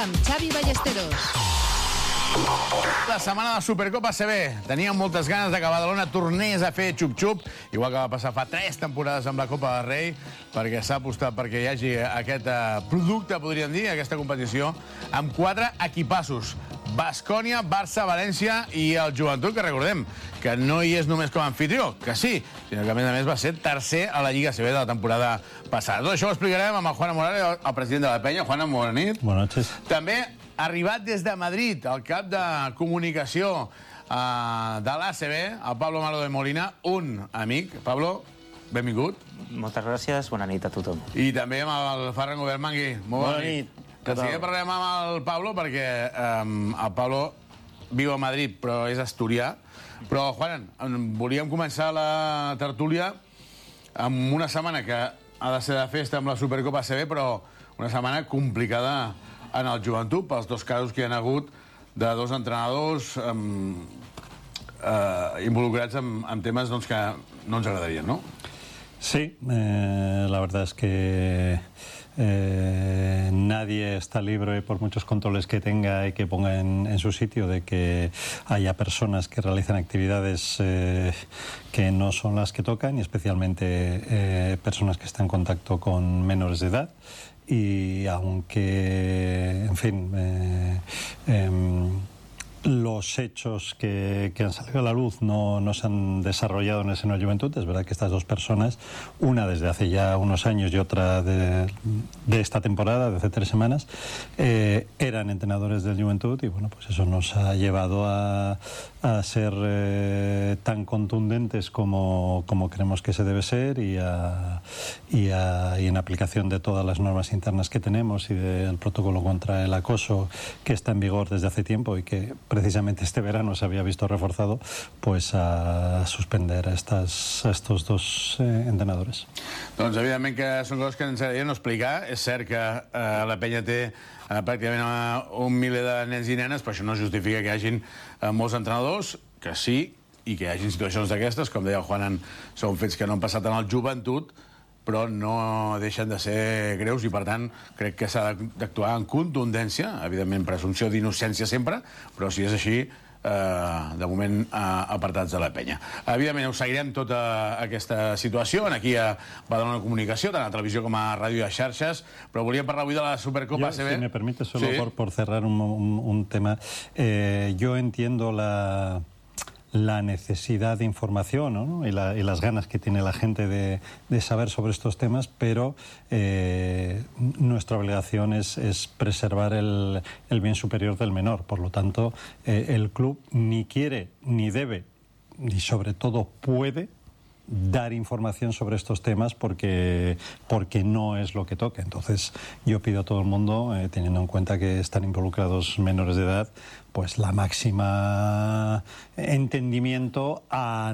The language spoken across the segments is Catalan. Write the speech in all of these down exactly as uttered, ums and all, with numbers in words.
amb Xavi Ballesteros. La setmana de la Supercopa A C B. Teníem moltes ganes de que Badalona tornés a fer xup-xup, igual que va passar fa tres temporades amb la Copa del Rei, perquè s'ha apostat perquè hi hagi aquest uh, producte, podríem dir, aquesta competició, amb quatre equipassos. Baskonia, Barça, València i el Joventut, que recordem que no hi és només com a anfitrió, que sí, sinó que a més a més va ser tercer a la Lliga A C B de la temporada passada. Tot això ho explicarem amb el Juan Morales, el president de la Penya. Juan, bona nit. Bona nit. També arribat des de Madrid, el cap de comunicació uh, de l'A C B, el Pablo Malo de Molina, un amic. Pablo, benvingut. Moltes gràcies, bona nit a tothom. I també amb el Ferran Obermangui. Molt bona, bona nit. nit. De seguida parlarem amb el Pablo, perquè um, el Pablo viu a Madrid, però és asturià. Però, Juan, volíem començar la tertúlia amb una setmana que ha de ser de festa amb la Supercopa A C B, però una setmana complicada en el Joventut, pels dos casos que hi ha hagut de dos entrenadors um, uh, involucrats en, en temes doncs, que no ens agradarien, ¿no? Sí, eh, la verdad es que eh, nadie está libre, por muchos controles que tenga y que ponga en, en su sitio, de que haya personas que realizan actividades eh, que no son las que tocan, y especialmente eh, personas que están en contacto con menores de edad. Y aunque, en fin, eh, eh, los hechos que, que han salido a la luz no, no se han desarrollado en el seno de Juventud, es verdad que estas dos personas, una desde hace ya unos años y otra de, de esta temporada, de hace tres semanas, eh, eran entrenadores del Juventud, y bueno, pues eso nos ha llevado a, a ser eh, tan contundentes como, como creemos que se debe ser, y, a, y, a, y en aplicación de todas las normas internas que tenemos y del protocolo contra el acoso que está en vigor desde hace tiempo y que precisamente este verano se había visto reforzado, pues a suspender a, estas, a estos dos eh, entrenadores. Doncs evidentment que són coses que ens agradaria no explicar. És cert que eh, la penya té eh, pràcticament un miler de nens i nenes, però això no justifica que hi hagin eh, molts entrenadors, que sí, i que hi hagin situacions d'aquestes, com deia el Juan, són fets que no han passat en el Joventut, però no deixen de ser greus, i per tant crec que s'ha d'actuar en contundència, evidentment presumpció d'innocència sempre, però si és així, eh, de moment eh, apartats de la penya. Evidentment ho seguirem tota aquesta situació aquí a Badalona Comunicació, tant a televisió com a ràdio i a xarxes, però volíem parlar avui de la Supercopa A C B. Si me permite, solo sí. por, por cerrar un, un, un tema, eh, yo entiendo la... la necesidad de información, ¿no? y, la, y las ganas que tiene la gente de, de saber sobre estos temas, pero eh, nuestra obligación es, es preservar el, el bien superior del menor. Por lo tanto, eh, el club ni quiere, ni debe, ni sobre todo puede dar información sobre estos temas porque, porque no es lo que toca. Entonces yo pido a todo el mundo, eh, teniendo en cuenta que están involucrados menores de edad, pues la máxima entendimiento a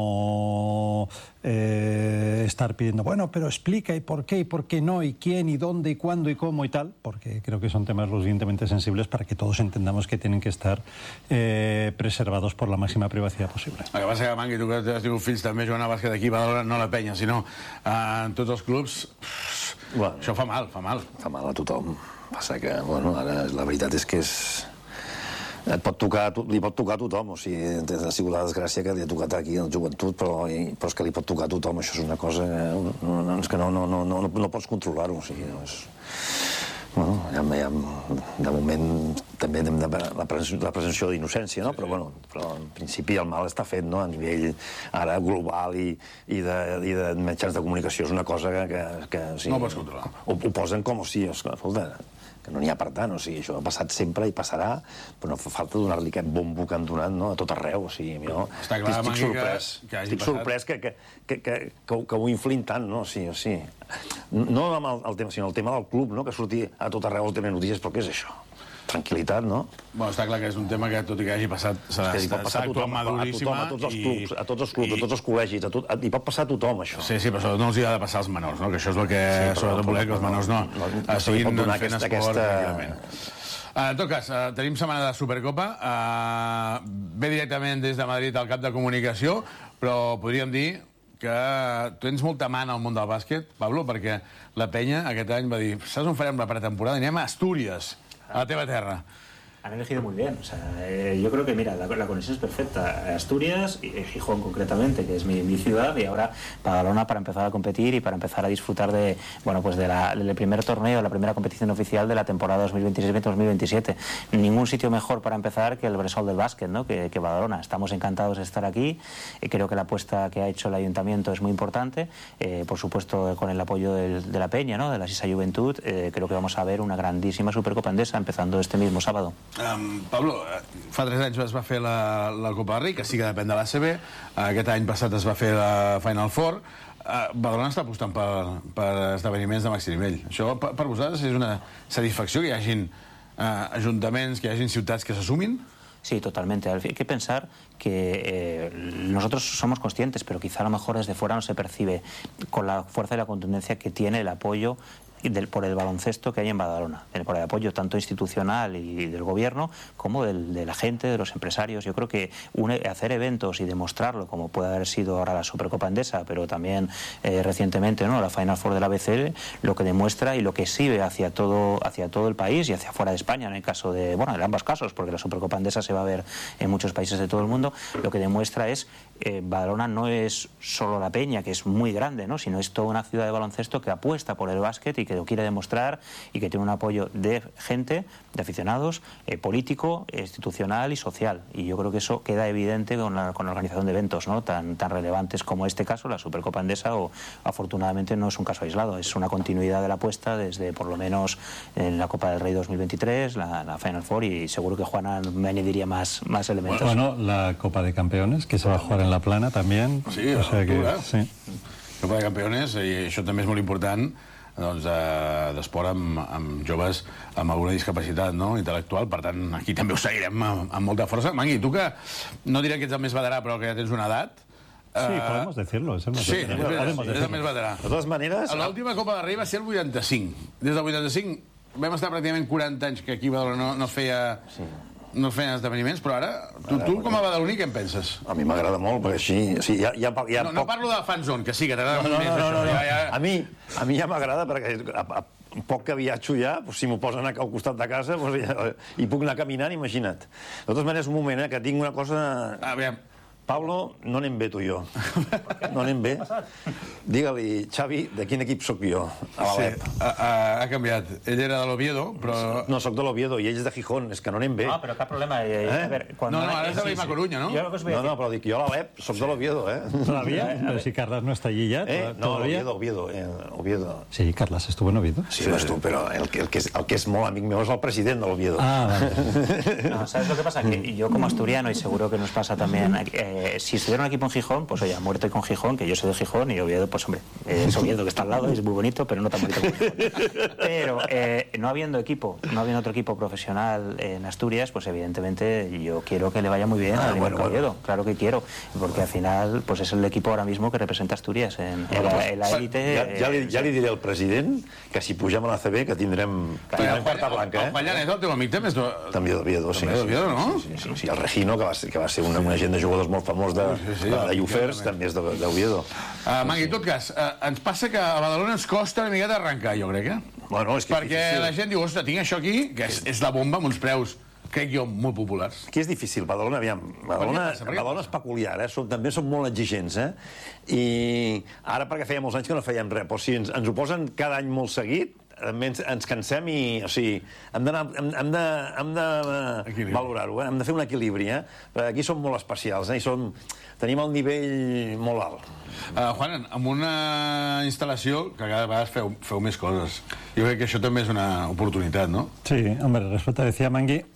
no eh, estar pidiendo, bueno, pero explica y por qué y por qué no y quién y dónde y cuándo y cómo y tal, porque creo que son temas lo suficientemente sensibles para que todos entendamos que tienen que estar eh, preservados por la máxima privacidad posible. El que passa que, Mangui, tu que has tingut fills també jugant a bàsquet aquí a Badalona, no la penya, sinó eh, en tots els clubs, pff, bueno, això fa mal, fa mal. Fa mal a tothom. Passa que, bueno, ara la veritat és que és... Et pot tocar, li pot tocar a tothom, o sigui, ha sigut la desgràcia que li ha tocat aquí al Joventut, però, però és que li pot tocar a tothom, això és una cosa que no, que no, no, no, no, no pots controlar-ho, o sigui, no és... Bueno, ja, ja, de moment també hem de la presumpció d'innocència, no? Però, bueno, però en principi el mal està fet, no? A nivell ara global i, i, de, i de mitjans de comunicació és una cosa que... que, que o sigui, no pots controlar. Ho, ho posen com si, escolta, que no n'hi ha per tant, o sigui, això ha passat sempre i passarà, però no fa falta donar-li aquest bombo que han donat, no?, a tot arreu, o sigui, jo està clar, estic sorprès, que, que estic passat... sorprès que, que, que, que, que, que ho inflin tant, no?, o sigui, o sigui, no amb el, el tema, sinó el tema del club, no?, que surti a tot arreu el tema notícies, però què és això? Tranquil·litat, no? Bueno, està clar que és un tema que, tot i que hagi passat, s'ha actuat maduríssima. A tots els clubs, a tots els clubs, a tots els col·legis, a tot, i pot passar a tothom, això. Sí, sí, però sobretot no els hi ha de passar als menors, no? Que això és el que sí, sobretot volem, que els menors no, no, no, no siguin fent esport aquesta... tranquil·lament. Uh, en tot cas, uh, tenim setmana de Supercopa, uh, ve directament des de Madrid al cap de comunicació, però podríem dir que tu tens molta mana al món del bàsquet, Pablo, perquè la penya aquest any va dir, saps on farem la pretemporada? Anem a Astúries. a la teva terra. Han elegido muy bien. O sea, eh, yo creo que, mira, la, la conexión es perfecta. Asturias, y Gijón concretamente, que es mi, mi ciudad, y ahora Badalona para empezar a competir y para empezar a disfrutar de, bueno, pues de la, del primer torneo, la primera competición oficial de la temporada dos mil veintiséis dos mil veintisiete. Ningún sitio mejor para empezar que el Bressol del básquet, ¿no? que, que Badalona. Estamos encantados de estar aquí. Eh, creo que la apuesta que ha hecho el Ayuntamiento es muy importante. Eh, por supuesto, con el apoyo del, de la Peña, ¿no? De la Sisa Juventud, eh, creo que vamos a ver una grandísima Supercopa Endesa empezando este mismo sábado. Um, Pablo, fa tres anys es va fer la, la Copa del Rei, que sí que depèn de l'A C B. Aquest any passat es va fer la Final Four. Uh, Badalona està apostant per, per esdeveniments de màxim nivell. Això per, per vosaltres és una satisfacció que hi hagin uh, ajuntaments, que hi hagin ciutats que s'assumin? Sí, totalmente. Hay que pensar que eh, nosotros somos conscientes, pero quizá a lo mejor desde fuera no se percibe con la fuerza y la contundencia que tiene el apoyo del, por el baloncesto que hay en Badalona, por el apoyo tanto institucional y del gobierno como del, de la gente, de los empresarios. Yo creo que une, hacer eventos y demostrarlo, como puede haber sido ahora la Supercopa Endesa, pero también eh, recientemente, ¿no?, la Final Four de la A B C L, lo que demuestra y lo que exhibe hacia todo, hacia todo el país y hacia fuera de España, en el caso de, bueno, en ambos casos, porque la Supercopa Endesa se va a ver en muchos países de todo el mundo, lo que demuestra es eh, Badalona no es solo la Peña, que es muy grande, ¿no?, sino es toda una ciudad de baloncesto que apuesta por el básquet y que lo quiere demostrar y que tiene un apoyo de gente, de aficionados, eh, político, institucional y social. Y yo creo que eso queda evidente con la, con la organización de eventos, ¿no?, tan, tan relevantes como este caso, la Supercopa Endesa, o afortunadamente no es un caso aislado, es una continuidad de la apuesta desde por lo menos en la Copa del Rey dos mil veintitrés, la, la Final Four, y seguro que Juana me añadiría más, más elementos. Bueno, la Copa de Campeones, que se va a jugar en La Plana también. Sí, o sea que, sí. Copa de Campeones, i això també és molt important, doncs, eh, d'esport amb, amb joves amb alguna discapacitat, no?, intel·lectual. Per tant, aquí també ho seguirem amb, amb molta força. Mangui, tu que no diré que ets el més veterà, però que ja tens una edat... Sí, uh, podemos decirlo, es el más sí, veterano. és, Podemos és el decirlo. més veterà. De totes maneres... L'última Copa del Rei va ser el vuitanta-cinc. Des del vuitanta-cinc vam estar pràcticament quaranta anys que aquí a Badalona no, no es feia... Sí. no feien esdeveniments, però ara, tu, tu com a badaloní, què en penses? A mi m'agrada molt, perquè així... O sigui, ja, ja, ja no, poc... no parlo de la fanzone, que sí, que t'agrada no, no, més no, això. No, no, ja, ja... A, mi, a mi ja m'agrada perquè a, a, poc que viatjo ja, doncs, si m'ho posen al costat de casa, doncs, ja, i puc anar caminant, imagina't. De totes maneres, un moment, eh, que tinc una cosa... A veure... Pablo, no anem bé tu i jo. No anem bé. Digue-li, Xavi, de quin equip sóc jo? A l'Alep. Sí, ha, ha, ha canviat. Ell era de l'Oviedo, però... No, sóc de l'Oviedo i ell és de Gijón, és que no anem bé. No, però cap problema. Eh? Eh? A ver, no, no, ara és de l'Ima Coruña, ¿no? No, no, però dic, jo a l'Alep sóc de l'Oviedo, eh? ¿Todavía? Pero si Carlas no está allí ya, eh? No, ¿todavía? Oviedo, Oviedo, eh, Oviedo. Sí, Carlas estuvo en Oviedo. Sí, vas tu, però el que, el, que és, el que és molt amic meu és el president de l'Oviedo. Ah, vale. No, ¿sabes lo que pasa? Que yo como asturiano, y seguro que nos pasa también, eh, si estuviera un equipo en Gijón, pues oye, muerto con Gijón, que yo soy de Gijón, y Oviedo, pues hombre, eh, es Oviedo que está al lado, es muy bonito, pero no tan bonito como Gijón. Pero eh, no habiendo equipo, no habiendo otro equipo profesional en Asturias, pues evidentemente yo quiero que le vaya muy bien ah, al bueno, bueno, Oviedo, bueno. Claro que quiero, porque al final pues es el equipo ahora mismo que representa Asturias en, en, la, en la élite. Ja, ja, li, ja li diré al president que si pugem a la C B que tindrem, tindrem carta blanca, eh? El Pallanet, el teu amic, també és... També d'Oviedo, sí. També d'Oviedo, no? Sí, sí, sí, el Regino, que va ser, que va ser un, un agent de jugadors molt famós de, sí, sí, de, de Ufers, també és d'Oviedo. Uh, Mangui, en tot cas, uh, ens passa que a Badalona ens costa una miqueta arrencar, jo crec, eh? Bueno, és que Perquè és la gent diu, ostres, tinc això aquí, que és, és la bomba amb uns preus, crec jo, molt populars. Aquí és difícil, Badalona, aviam. Badalona, Badalona és peculiar, eh? Som, també som molt exigents, eh? I ara, perquè feia molts anys que no fèiem res, però si ens, ens ho posen cada any molt seguit, ens, ens cansem i, o sigui, hem, hem, hem de, hem de valorar-ho, eh? Hem de fer un equilibri, eh? Perquè aquí som molt especials, eh? I som, tenim el nivell molt alt. Uh, Juan, amb una instal·lació que cada vegada feu, feu més coses. Jo crec que això també és una oportunitat, ¿no? Sí, hombre, respecto a decía Mangui,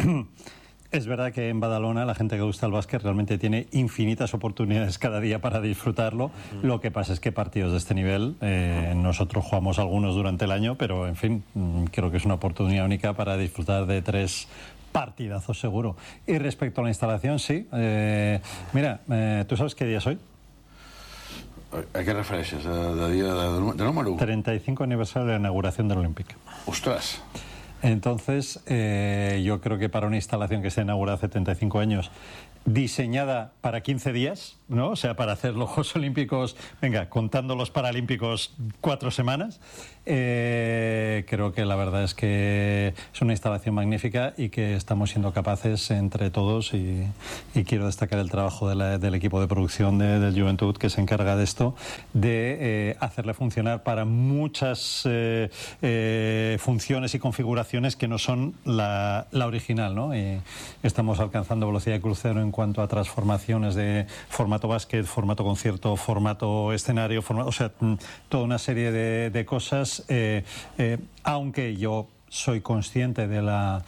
es verdad que en Badalona la gente que gusta el básquet realmente tiene infinitas oportunidades cada día para disfrutarlo. Uh-huh. Lo que pasa es que partidos de este nivel, eh, nosotros jugamos algunos durante el año, pero en fin, creo que es una oportunidad única para disfrutar de tres partidazos seguro. Y respecto a la instalación, sí. Eh, mira, eh, ¿tú sabes qué día es hoy? A què refereixes? De, de dia de, de número? treinta y cinco aniversario de la inauguración del Olímpic. Ostres! Entonces, eh, yo creo que para una instalación que se inauguró hace setenta y cinco años, diseñada para quince días, ¿no? O sea, para hacer los Juegos Olímpicos, venga, contando los Paralímpicos, cuatro semanas, eh, creo que la verdad es que es una instalación magnífica y que estamos siendo capaces entre todos, y, y quiero destacar el trabajo de la, del equipo de producción de, del Juventud, que se encarga de esto, de eh, hacerle funcionar para muchas eh, eh, funciones y configuraciones que no son la, la original, ¿no? Y estamos alcanzando velocidad de crucero en cuanto a transformaciones de formato básquet, formato concierto, formato escenario, formato, o sea, toda una serie de, de cosas, eh, eh, aunque yo soy consciente de la,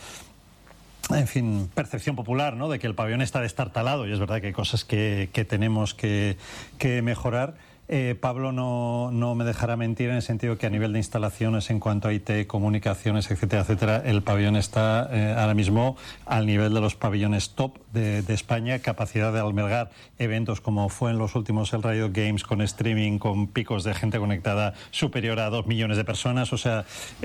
en fin, percepción popular, ¿no?, de que el pabellón está destartalado, y es verdad que hay cosas que, que tenemos que, que mejorar. Eh, Pablo no, no me dejará mentir en el sentido que a nivel de instalaciones, en cuanto a I T, comunicaciones, etcétera, etcétera, el pabellón está eh, ahora mismo al nivel de los pabellones top de, de España, capacidad de albergar eventos como fue en los últimos el Riot Games, con streaming, con picos de gente conectada superior a dos millones de personas. O sea,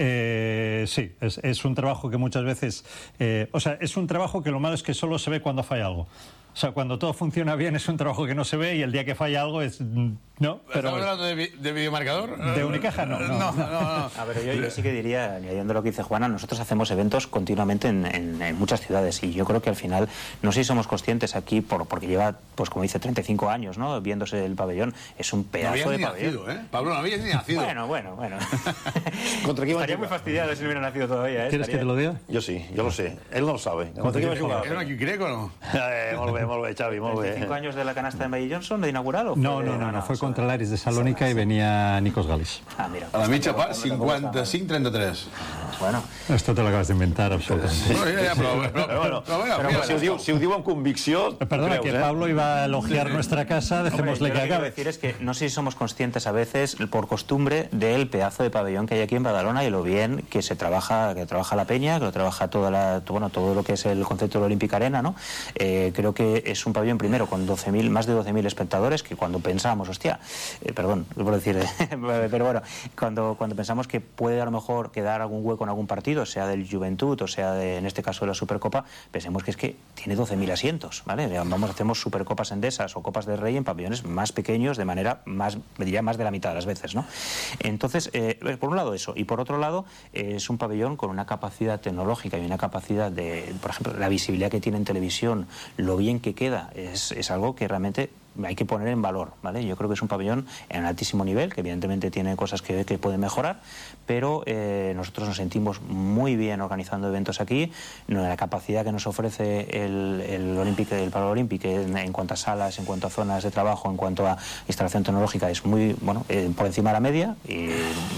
eh, sí, es, es un trabajo que muchas veces, eh, o sea, es un trabajo que lo malo es que solo se ve cuando falla algo. O sea, cuando todo funciona bien es un trabajo que no se ve, y el día que falla algo es... ¿no? Pero, ¿estamos hablando de, vi de videomarcador? ¿De Unicaja? No. No, no, no, no. A ver, yo, yo sí que diría, añadiendo lo que dice Juana, nosotros hacemos eventos continuamente en, en, en muchas ciudades, y yo creo que al final, no sé si somos conscientes aquí, por, porque lleva, pues como dice, treinta y cinco años, ¿no?, viéndose el pabellón, es un pedazo no de ni pabellón. Nacido, ¿eh? Pablo, no habías ni nacido. Bueno, bueno, bueno. ¿Contra quién Estaría muy fastidiado si no hubiera nacido todavía, ¿eh? ¿Quieres Estaría... que te lo diga? Jo sí, jo lo sé. Ell no ho sabe. Contra qui va jugar? ¿Era un equip grec o no? Eh, molt bé, molt bé, Xavi, molt bé. ¿treinta y cinco años de la canasta de Magic Johnson de inaugural? ¿O fue... No, no, no, no, fue eso- contra el Aris de Salónica y venía Nikos Galis. Ah, mira. A la mitja Tampoco- part, tampoco está mal. cinquanta-cinc trenta-tres. Bueno, Esto te lo acabas de inventar, absolutamente. No, ja, ja, però, però, Però, bueno, però, però, però, si, ho diu, si ho diu amb convicció... Perdona, creus, que eh? Pablo iba a elogiar nuestra casa, Hombre, dejémosle yo que lo que quiero acabe. decir es que no sé si somos conscientes a veces, por costumbre, del pedazo de pabellón que hay aquí en Badalona y lo bien que se trabaja, que trabaja la peña, que lo trabaja toda la, bueno, todo lo que es el concepto de la Olímpica Arena, ¿no? Eh, creo que es un pabellón primero con doce mil, más de doce mil espectadores, que cuando pensamos, hostia, eh, perdón, por decir, pero bueno, cuando, cuando pensamos que puede a lo mejor quedar algún hueco en algún partido, sea del Juventud o sea de, en este caso de la Supercopa, pensemos que es que tiene doce mil asientos, ¿vale? Vamos, hacemos Supercopas Endesas o Copas del Rey en pabellones más pequeños, de manera más, me diría, más de la mitad de las veces, ¿no? Entonces, eh, por un lado eso, y por otro lado, eh, es un pabellón con una capacidad tecnológica y una capacidad de, por ejemplo, la visibilidad que tiene en televisión, lo bien que queda, es, es algo que realmente hay que poner en valor, ¿vale? Yo creo que es un pabellón en altísimo nivel, que evidentemente tiene cosas que, que pueden mejorar, pero eh, nosotros nos sentimos muy bien organizando eventos aquí. La capacidad que nos ofrece el, el Olympic, el Paralympic en, en cuanto a salas, en cuanto a zonas de trabajo, en cuanto a instalación tecnológica, es muy, bueno, eh, por encima de la media, y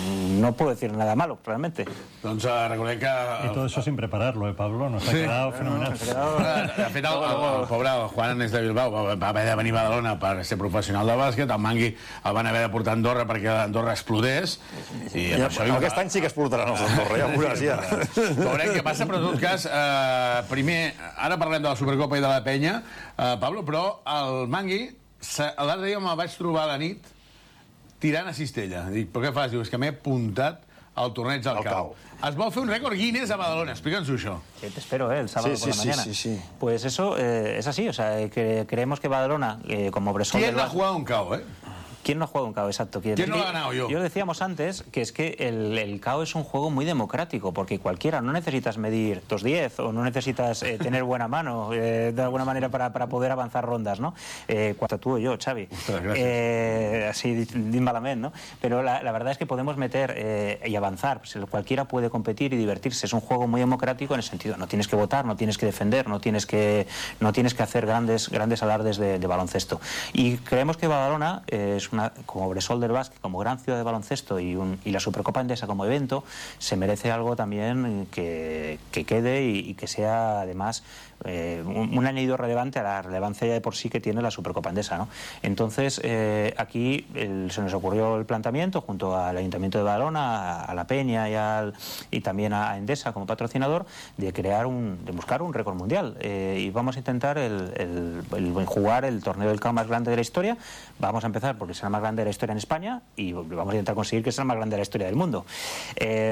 no puedo decir nada malo, realmente. Doncs uh, recordem que... Y todo eso sin prepararlo, ¿eh, Pablo? Nos ha quedado fenomenal. Nos ha quedado- De fet, el, el, el pobre Juan és de Bilbao, va, va haver de venir a Badalona per ser professional de bàsquet, el Mangui el van haver de portar a Andorra perquè Andorra explodés, i Ja, amb això... aquest any sí que explotaran els d'Andorra, ja ho veuràs, ja. Veurem què passa, però en tot cas, eh, primer, ara parlem de la Supercopa i de la penya, eh, Pablo, però el Mangui, se- l'altre dia me'l vaig trobar a la nit tirant a cistella. Dic, però què fas? Diu, és que m'he apuntat al torneig del Al cau. cau. Es vol fer un rècord Guinness a Badalona, explica'ns-ho això. Eh, te espero, ¿eh? El sábado Sí, por sí, la sí, mañana. sí, sí. Pues eso eh, es así, o sea, eh, que creemos que Badalona, eh, como Bresol ¿Quién del no ha Bas- jugado un cau, eh? ¿Quién no ha jugado un C A O? Exacto. ¿Quién, ¿Quién no Es lo que ha ganado yo? Yo decíamos antes que es que el, el C A O es un juego muy democrático, porque cualquiera, no necesitas medir dos diez o no necesitas eh, tener buena mano eh, de alguna manera para, para poder avanzar rondas, ¿no? Eh, cuanto tú o yo, Xavi. Ostras, gracias. Eh, así, din malament, ¿no? Pero la, la verdad es que podemos meter eh, y avanzar. Pues, cualquiera puede competir y divertirse. Es un juego muy democrático en el sentido, no tienes que votar, no tienes que defender, no tienes que, no tienes que hacer grandes, grandes alardes de, de baloncesto. Y creemos que Badalona eh, es una, como Bresol del Básquet, como gran ciudad de baloncesto y, un, y la Supercopa Endesa como evento, se merece algo también que, que quede y, y que sea además eh, un, un añadido relevante a la relevancia ya de por sí que tiene la Supercopa Endesa, ¿no? Entonces, eh, aquí el, se nos ocurrió el planteamiento junto al Ayuntamiento de Badalona, a, a la Peña y, al, y también a Endesa como patrocinador, de crear un, de buscar un récord mundial. Eh, y vamos a intentar el, el, el jugar el torneo del C A O más grande de la historia. Vamos a empezar porque será más grande de la historia en España y vamos a intentar conseguir que sea el más grande de la historia del mundo. Eh,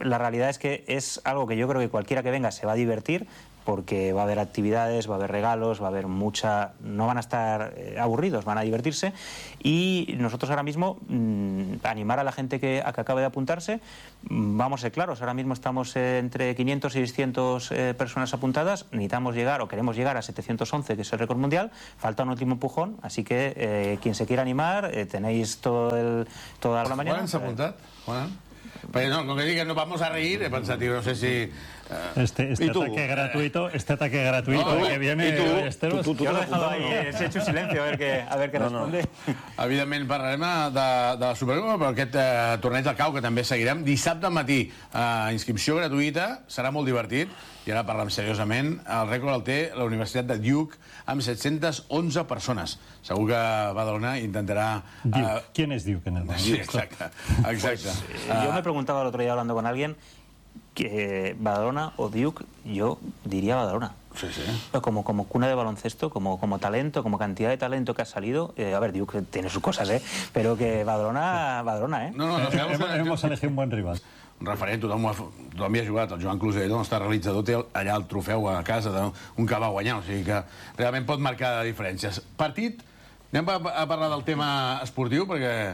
la realidad es que es algo que yo creo que cualquiera que venga se va a divertir, porque va a haber actividades, va a haber regalos, va a haber mucha... no van a estar eh, aburridos, van a divertirse, y nosotros ahora mismo mmm, animar a la gente que, a que acabe de apuntarse. Mmm, vamos a ser claros, ahora mismo estamos eh, entre quinientos y seiscientos eh, personas apuntadas, necesitamos llegar o queremos llegar a setecientos once, que es el récord mundial, falta un último empujón, así que eh, quien se quiera animar, eh, tenéis todo el, toda la mañana. ¿Juan s'ha apuntat? Juan? Perquè no, com que dic que no vamos a reír, he pensat, tío, no sé si... Uh... Este, este ataque gratuito, este ataque gratuito no, que viene... I tu, Esteros, tu, tu, tu Yo lo he t'has dejado apuntat, ahí, no? he hecho silencio a ver qué, a ver qué No, responde. No. Evidentment parlarem de, de la Supercopa, però aquest eh, torneig del cau que també seguirem. Dissabte al matí, eh, inscripció gratuïta, serà molt divertit. I ara parlem seriosament. El rècord el té la Universitat de Duke amb set-centes onze persones. Segur que Badalona intentarà... Duke. Eh... ¿Quién es Duke en el Sí, exacte. exacte. Pues, eh, yo me preguntaba el otro día hablando con alguien que Badalona o Duke, yo diría Badalona. Sí, sí. Como, como cuna de baloncesto, como, como talento, como cantidad de talento que ha salido. Eh, a ver, Duke tiene sus cosas, ¿eh? Pero que Badalona, Badalona, ¿eh? No, no, no, Eh, hemos, hemos elegido un buen rival. Un referent, tothom, ha, tothom hi ha jugat. El Joan Clusell, el nostre realitzador, té allà el trofeu a casa d'un que va guanyar, o sigui que realment pot marcar diferències. Partit, anem a, a parlar del tema esportiu, perquè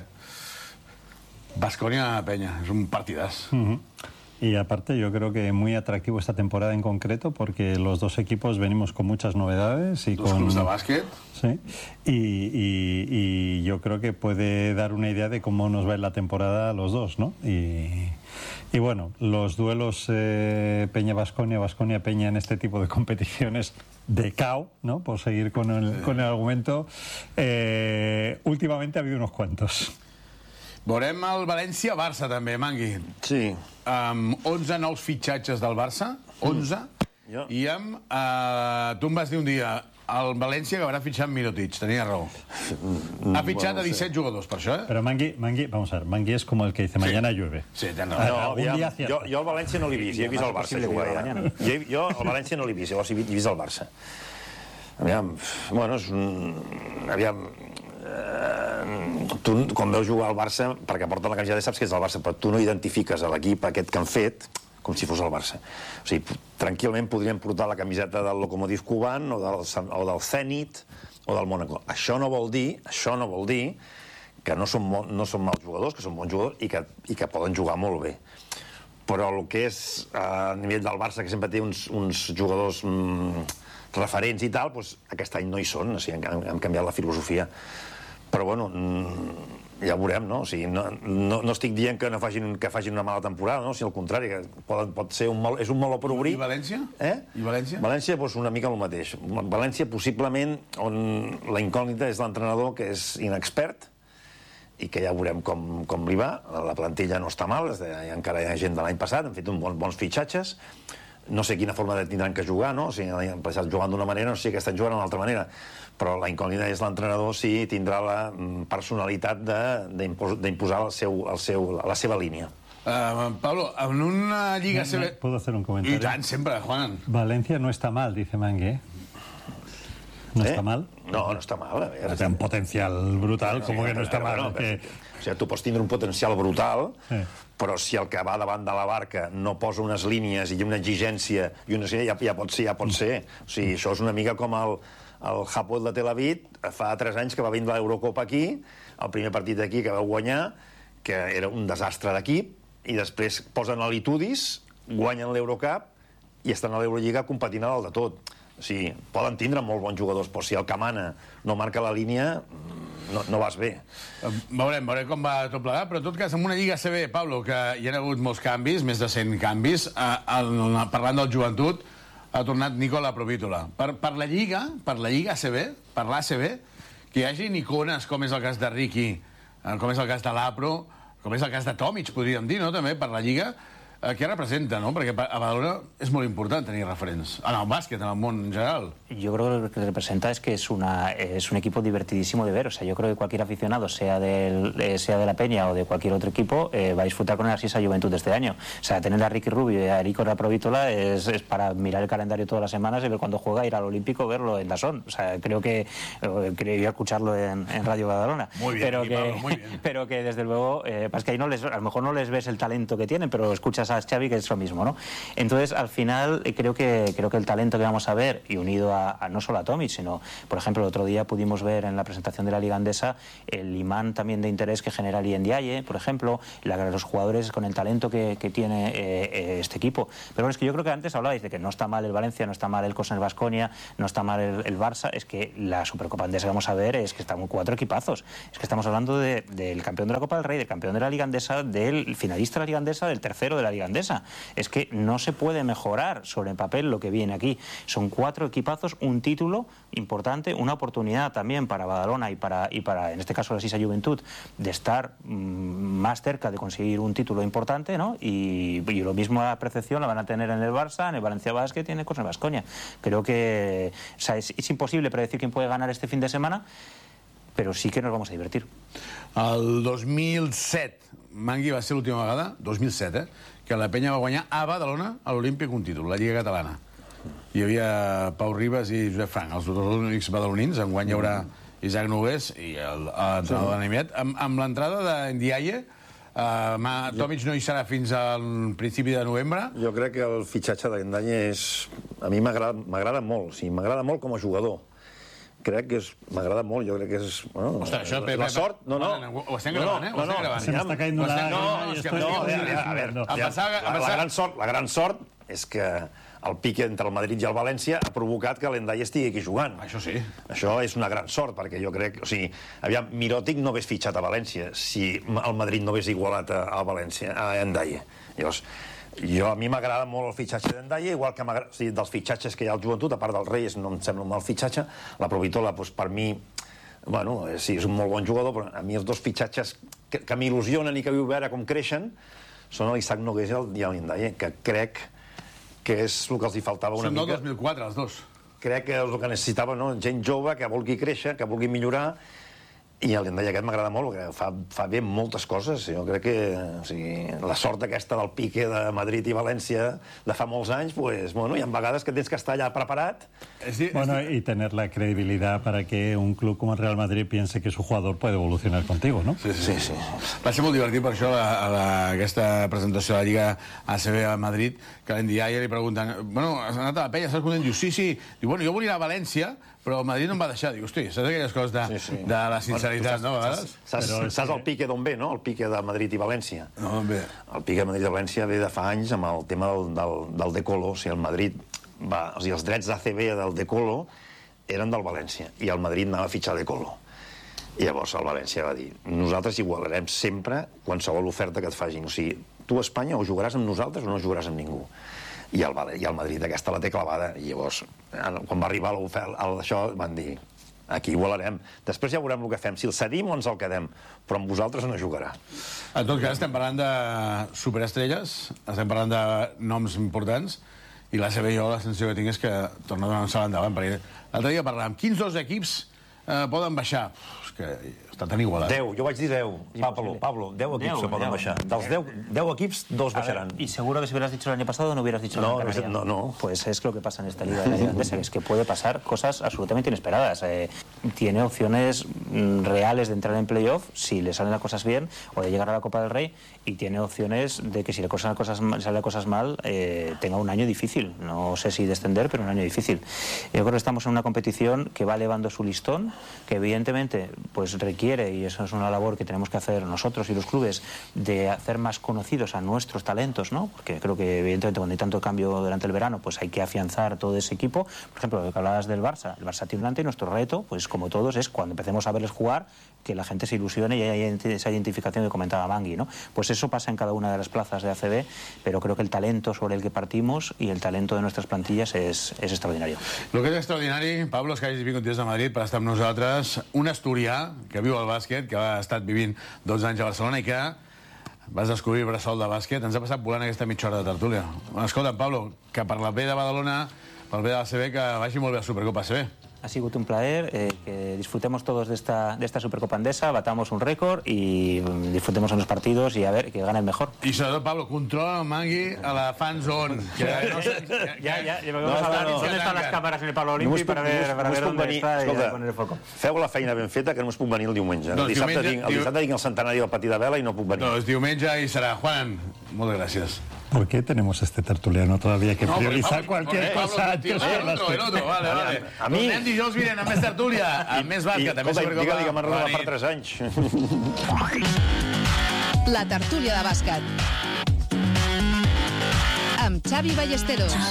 Baskonia-Penya és un partidàs. Uh-huh. Y aparte yo creo que muy atractivo esta temporada en concreto porque los dos equipos venimos con muchas novedades y Dos con clubs de bàsquet. Sí, y, y, y yo creo que puede dar una idea de cómo nos va en la temporada a los dos, ¿no? Y, y bueno, los duelos eh, Peña-Baskonia, Baskonia-Peña en este tipo de competiciones de C A O, ¿no? Por seguir con el, sí. con el argumento, eh, últimamente ha habido unos cuantos. Veurem el València-Barça també, Mangui. Sí. Amb onze nous fitxatges del Barça, onze, mm. ja. I amb... Eh, tu em vas dir un dia, el València acabarà fitxant Mirotic, tenia raó. Ha fitxat bueno, a disset sí. jugadors, per això, eh? Però Mangui, Mangui, vamos a ver, Mangui es como el que dice, mañana sí. llueve. Sí, tens raó. No, aviam, jo, jo el València no l'he vist, jo he vist el Barça jugar. Ja. Jo, jo el València no l'he vist, llavors he vist el Barça. Aviam, bueno, és un... Aviam... Eh, tu, quan veus jugar al Barça, perquè porta la camiseta saps que és del Barça, però tu no identifiques l'equip aquest que han fet com si fos el Barça. O sigui, tranquil·lament podrien portar la camiseta del Lokomotiv Kuban o del, o del Zenit o del Mónaco. Això no vol dir, això no vol dir que no són, no són mals jugadors, que són bons jugadors i que, i que poden jugar molt bé. Però el que és a nivell del Barça, que sempre té uns, uns jugadors mm, referents i tal, doncs aquest any no hi són, o sigui, han, han canviat la filosofia. Però, bueno, ja ho veurem, no? O sigui, no, no, no estic dient que no facin, que facin una mala temporada, no? O sigui, al contrari, que pot, pot ser un mal, és un meló per obrir. I València? Eh? I València? València, doncs, una mica el mateix. València, possiblement, on la incògnita és l'entrenador, que és inexpert, i que ja veurem com, com li va. La plantilla no està mal, encara hi ha gent de l'any passat, han fet uns bons, bons fitxatges. No sé quina forma tindran que jugar, no? O sigui, han passat jugant d'una manera, no sé si estan jugant d'una altra manera. Però la incògnita és l'entrenador si tindrà la personalitat d'imposar el seu, el seu, la seva línia. Uh, Pablo, en una lliga... No, no, ¿puedo hacer un comentario? I tant, sempre, Juan. Valencia no está mal, dice Mangue. ¿No ¿Eh? está mal? No, no está mal. A ver, Tiene un potencial brutal, sí, como que no está però, mal. Bueno, que... O sigui, tu pots tindre un potencial brutal, sí. però si el que va davant de la barca no posa unes línies i una exigència, i una, ja, ja pot ser, ja pot ser. O sigui, això és una mica com el, el Hapoel de Tel Aviv, fa tres anys que va vindre l'Eurocopa aquí, el primer partit d'aquí que vau guanyar, que era un desastre d'equip, i després posen a l'Itudis, guanyen l'Eurocup i estan a l'Eurolliga competint a dalt de tot. O sigui, poden tindre molt bons jugadors, però si el que mana no marca la línia, no, no vas bé. Veurem, veurem com va tot plegat, però en tot cas, en una Lliga A C B, Pablo, que hi ha hagut molts canvis, més de cent canvis, eh, el, parlant del joventut, ha tornat Nicola Provítola. Per, per la Lliga, per la Lliga A C B, per l'A C B, que hi hagi icones com és el cas de Ricky, eh, com és el cas de l'Apro, com és el cas de Tomic, podríem dir, no?, també, per la Lliga. Eh, què representa, no? Perquè a Badalona és molt important tenir referents. En el bàsquet, en el món en general. Yo creo que lo que representa es que es, una, es un equipo divertidísimo de ver. O sea, yo creo que cualquier aficionado, sea, del, eh, sea de la Peña o de cualquier otro equipo, eh, va a disfrutar con el Asisa Juventud de este año. O sea, tener a Ricky Rubio y a Erico Provítola es, es para mirar el calendario todas las semanas y ver cuando juega, ir al Olímpico, verlo en Dazón. O sea, creo que eh, quería escucharlo en, en Radio Badalona. Muy bien, pero, aquí, que, Pablo, muy bien. pero que desde luego, eh, es que ahí no les, a lo mejor no les ves el talento que tienen, pero escuchas a Xavi, que es lo mismo, ¿no? Entonces, al final, creo que, creo que el talento que vamos a ver, y unido a, a no solo a Tomic, sino, por ejemplo, el otro día pudimos ver en la presentación de la Liga Andesa el imán también de interés que genera Ilian Ndiaye, por ejemplo, la, los jugadores con el talento que, que tiene eh, eh, este equipo. Pero bueno, es que yo creo que antes hablabais de que no está mal el Valencia, no está mal el Cosens Baskonia, no está mal el, el Barça, es que la Supercopa Andesa que vamos a ver es que estamos cuatro equipazos. Es que estamos hablando de, del campeón de la Copa del Rey, del campeón de la Liga Andesa, del finalista de la Liga Andesa, del tercero de la Liga Andesa. Es que no se puede mejorar sobre el papel lo que viene aquí. Son cuatro equipazos, un título importante, una oportunidad también para Badalona y para, y para en este caso la Sisa Juventud, de estar mmm, más cerca de conseguir un título importante, ¿no? Y, y lo mismo la percepción la van a tener en el Barça, en el Valencia Basket y en el Cosens Baskonia. Creo que o sea, es, es imposible predecir quién puede ganar este fin de semana, però sí que nos vamos a divertir. El dos mil set, Mangui, va ser l'última vegada, dos mil set, eh, que la penya va guanyar a Badalona, a l'Olímpic, un títol, la Lliga Catalana. Hi havia Pau Ribas i Josep Frank, els dos únics badalonins. Enguany hi haurà Isaac Nogués i l'entrenador de Nemiet. Amb, amb l'entrada de Ndiaye, uh, Tomic no hi serà fins al principi de novembre. Jo crec que el fitxatge de Ndiaye és... A mi m'agrada molt, sí, m'agrada molt com a jugador. Crec que m'agrada molt, jo crec que és... Bueno, Ostres, això... La sort... No, no. Ho estem gravant, eh? Ho estem gravant. Se m'està caient una... No, és que... No, a veure, la gran sort, la gran sort és que el pique entre el Madrid i el València ha provocat que l'Endaye estigui aquí jugant. Això sí. Això és una gran sort, perquè jo crec... O sigui, aviam, Mirotic no hagués fitxat a València si el Madrid no hagués igualat a València, a Endaye. Llavors, jo, a mi m'agrada molt el fitxatge d'Endaye, igual que o sigui, dels fitxatges que hi ha al Joventut, a part del Reyes, no em sembla un mal fitxatge. La Provitola, doncs, per mi, bueno, sí, és un molt bon jugador, però a mi els dos fitxatges que, que m'il·lusionen i que vull veure com creixen són l'Isaac Nogués i l'Endaye, que crec que és el que els hi faltava una mica. mica. Són del dos mil quatre, els dos. Crec que és el que necessitava, no? Gent jove que vulgui créixer, que vulgui millorar, i l'Endaye aquest m'agrada molt, perquè fa, fa bé moltes coses. Jo crec que o sigui, la sort aquesta del pique de Madrid i València de fa molts anys, pues, bueno, hi ha vegades que tens que estar allà preparat. Es decir, bueno, y tener la credibilidad para que un club como el Real Madrid piense que su jugador puede evolucionar contigo, ¿no? Sí, sí, sí. sí. Va ser molt divertit per això la, la, aquesta presentació de la Lliga A C B a Madrid, que a l'Ndiaye li pregunten, bueno, has anat a la penya, estàs content? Diu, sí, sí. Diu, bueno, jo volia anar a València, però el Madrid no em va deixar. Diu, hosti, saps aquelles coses de, sí, sí. de la sinceritat, bueno, no, a vegades? Saps, saps, saps el pique d'on ve, no? El pique de Madrid i València. No, d'on ve? El pique de Madrid i València ve de fa anys amb el tema del, del, del Decolo. O sigui, el Madrid va... O sigui, els drets d'A C B del Decolo eren del València i el Madrid anava a fitxar Decolo. I llavors el València va dir, nosaltres igualarem sempre qualsevol oferta que et facin. O sigui, tu a Espanya o jugaràs amb nosaltres o no jugaràs amb ningú. I el, i el Madrid aquesta la té clavada. I llavors, quan va arribar això, van dir, aquí igualarem. Després ja veurem el que fem, si el cedim o ens el quedem, però amb vosaltres no jugarà. En tot cas, estem parlant de superestrelles, estem parlant de noms importants, i l'A C B jo la sensació que tinc és que torna a donar un salt endavant, perquè l'altre dia parlàvem, quins dos equips eh, poden baixar? Uf, és que està tan igualat. deu, jo vaig dir deu. Pablo, Pablo, deu equips que poden baixar. Dels deu equipos, dos baixarán. Y seguro que si hubieras dicho el año pasado no hubieras dicho no, el no, no. Pues es lo que pasa en esta Liga de la Liga Andesa, es que puede pasar cosas absolutamente inesperadas. Eh, tiene opciones mm, reales de entrar en playoff si le salen las cosas bien, o de llegar a la Copa del Rey, y tiene opciones de que si le salen cosas, salen cosas mal, eh, tenga un año difícil. No sé si descender, pero un año difícil. Yo creo que estamos en una competición que va elevando su listón, que evidentemente pues requiere, y eso es una labor que tenemos que hacer nosotros y los clubes, de hacer más conocidos a nuestros talentos, ¿no? Porque creo que evidentemente cuando hay tanto cambio durante el verano, pues hay que afianzar todo ese equipo. Por ejemplo, lo que hablabas del Barça, el Barça tiene delante, y nuestro reto, pues como todos, es cuando empecemos a verles jugar, que la gente se ilusione y haya esa identificación que comentaba Mangui, ¿no? Pues eso pasa en cada una de las plazas de A C B, pero creo que el talento sobre el que partimos y el talento de nuestras plantillas es, es extraordinario. Lo que és extraordinari, Pablo, és que hagis vingut des de Madrid per estar amb nosaltres, un asturià que viu al bàsquet, que ha estat vivint dotze anys a Barcelona i que vas descobrir Bressol de bàsquet. Ens ha passat volant aquesta mitja hora de tertúlia. Escolta, Pablo, que per la B de Badalona, pel bé de la A C B, que vagi molt bé la Supercopa A C B. Ha sido un placer, eh, que disfrutemos todos de esta, de esta Supercopa Andesa, batamos un récord y disfrutemos en los partidos y a ver que gane el mejor. I sobretot, Pablo, controla el Mangui a la fan zone. Que no, ya, ya, ya, vamos a ver dónde están las cámaras en el Pablo Olímpic para ver, para ver dónde está y poner el foco. Feu la feina ben feta, que no us puc venir el diumenge. El dissabte tinc el centenari del Patí de Vela i no puc venir. No, és diumenge i serà. Juan, moltes gràcies. ¿Por qué tenemos este tertuliano todavía que No, priorizar Pablo, cualquier Pablo, cosa tío, antes el que las otro, el otro, vale, vale. A mi- Els nens dijous vienen amb més tertúlia, amb més bàsquet, amb més Escolta, Supercopa. digue-li que m'han renovat Bona per nit. tres anys. La tertúlia de bàsquet. Amb Xavi Ballesteros.